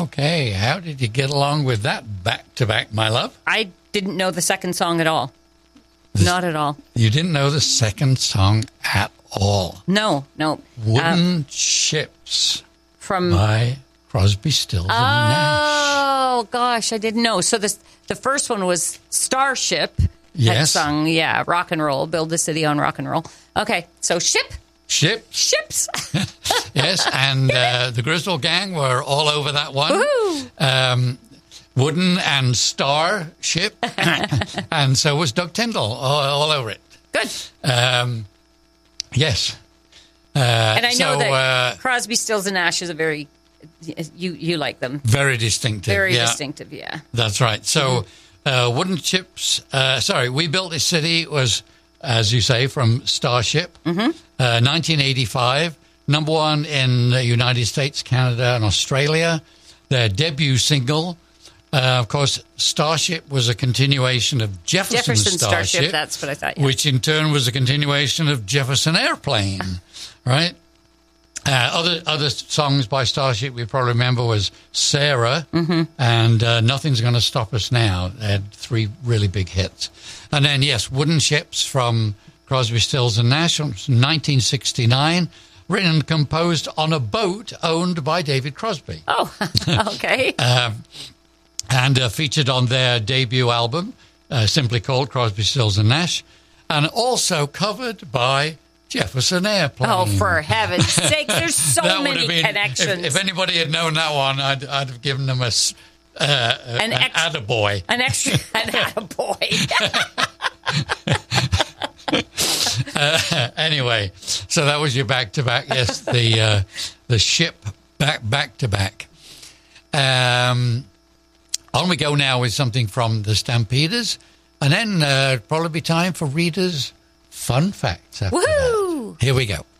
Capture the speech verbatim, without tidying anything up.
Okay, how did you get along with that back-to-back, my love? I didn't know the second song at all. This, Not at all. You didn't know the second song at all? No, no. Wooden um, Ships from by Crosby, Stills, oh, and Nash. Oh, gosh, I didn't know. So this, the first one was Starship. Yes. Had sung, yeah, rock and roll, build a city on rock and roll. Okay, so Ship. Ship. Ships. Yes, and uh, the Griswold Gang were all over that one. Woohoo! Um, Wooden and Starship. And so was Doug Tyndall, all, all over it. Good. Um, yes. Uh, and I know so, that uh, Crosby, Stills, and Nash is a very, you you like them. Very distinctive. Very yeah. distinctive, yeah. That's right. So mm-hmm. uh, Wooden Ships, uh, sorry, We Built This City was, as you say, from Starship, mm-hmm. uh, nineteen eighty-five, number one in the United States, Canada, and Australia. Their debut single. Uh, of course, Starship was a continuation of Jefferson, Jefferson Starship, Starship, that's what I thought, yeah. Which in turn was a continuation of Jefferson Airplane, right? Uh, other other songs by Starship we probably remember was Sarah mm-hmm. and uh, Nothing's Gonna Stop Us Now. They had three really big hits. And then, yes, Wooden Ships from Crosby, Stills and Nash from nineteen sixty-nine, written and composed on a boat owned by David Crosby. Oh, okay. um, and uh, featured on their debut album, uh, simply called Crosby, Stills and Nash, and also covered by Jefferson Airplane. Oh, for heaven's sake, there's so many been, connections. If, if anybody had known that one, I'd, I'd have given them a, uh, an, an ex- attaboy. An extra, an attaboy. uh, anyway, so that was your back-to-back. Yes, the uh, the ship back back-to-back. Um, on we go now with something from the Stampeders, and then uh, probably be time for Reader's Fun Facts after Woohoo! that. Here we go.